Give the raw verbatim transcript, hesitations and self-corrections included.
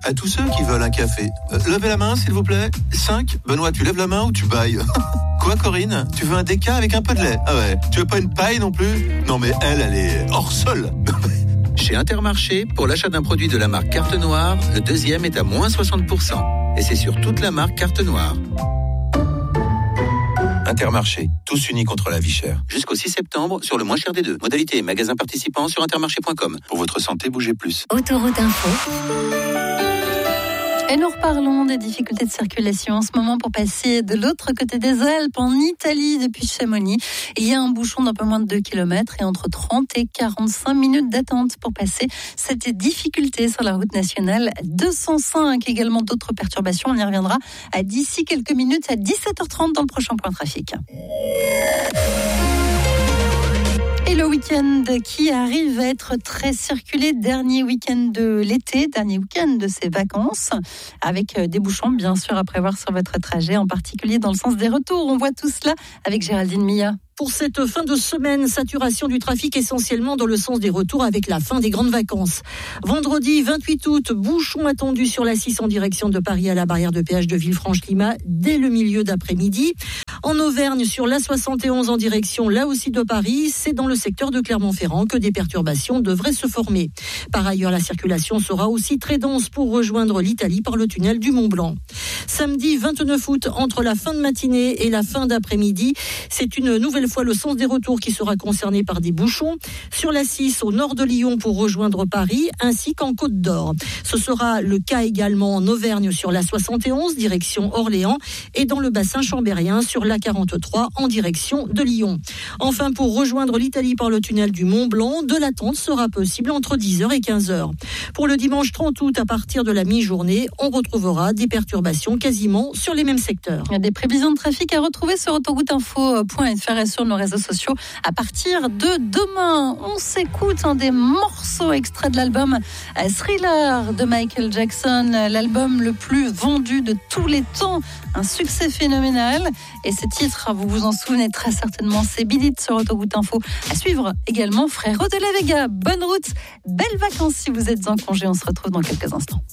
À tous ceux qui veulent un café, euh, levez la main s'il vous plaît. cinq. Benoît, tu lèves la main ou tu bailles? Quoi Corinne? Tu veux un déca avec un peu de lait? Ah ouais. Tu veux pas une paille non plus? Non mais elle, elle est hors sol. Chez Intermarché, pour l'achat d'un produit de la marque Carte Noire, le deuxième est à moins soixante pour cent. Et c'est sur toute la marque Carte Noire. Intermarché, tous unis contre la vie chère. Jusqu'au six septembre, sur le moins cher des deux. Modalité et magasin participant sur intermarché point com. Pour votre santé, bougez plus. Autoroute Info. Et nous reparlons des difficultés de circulation en ce moment pour passer de l'autre côté des Alpes, en Italie, depuis Chamonix. Il y a un bouchon d'un peu moins de deux kilomètres et entre trente et quarante-cinq minutes d'attente pour passer cette difficulté sur la route nationale deux cent cinq. Également d'autres perturbations, on y reviendra à d'ici quelques minutes à dix-sept heures trente dans le prochain point trafic. Et le week-end qui arrive va être très circulé, dernier week-end de l'été, dernier week-end de ces vacances, avec des bouchons bien sûr à prévoir sur votre trajet, en particulier dans le sens des retours. On voit tout cela avec Géraldine Milla. Pour cette fin de semaine, saturation du trafic essentiellement dans le sens des retours avec la fin des grandes vacances. Vendredi vingt-huit août, bouchon attendu sur l'A six en direction de Paris à la barrière de péage de Villefranche-Climat dès le milieu d'après-midi. En Auvergne, sur l'A soixante et onze en direction là aussi de Paris, c'est dans le secteur de Clermont-Ferrand que des perturbations devraient se former. Par ailleurs, la circulation sera aussi très dense pour rejoindre l'Italie par le tunnel du Mont-Blanc. Samedi vingt-neuf août, entre la fin de matinée et la fin d'après-midi, c'est une nouvelle fois le sens des retours qui sera concerné par des bouchons sur l'A six au nord de Lyon pour rejoindre Paris ainsi qu'en Côte d'Or. Ce sera le cas également en Auvergne sur l'A soixante et onze direction Orléans et dans le bassin chambérien sur l'A quarante-trois en direction de Lyon. Enfin, pour rejoindre l'Italie par le tunnel du Mont-Blanc, de l'attente sera possible entre dix heures et quinze heures. Pour le dimanche trente août, à partir de la mi-journée, on retrouvera des perturbations quasiment sur les mêmes secteurs. Il y a des prévisions de trafic à retrouver sur autoroute info point f r et sur nos réseaux sociaux. À partir de demain, on s'écoute un des morceaux extraits de l'album Thriller de Michael Jackson, l'album le plus vendu de tous les temps, un succès phénoménal. Et ce titre, vous vous en souvenez très certainement, c'est Beat It sur Autoroute Info. À suivre également Frérot de la Vega. Bonne route, belles vacances si vous êtes en congé. On se retrouve dans quelques instants.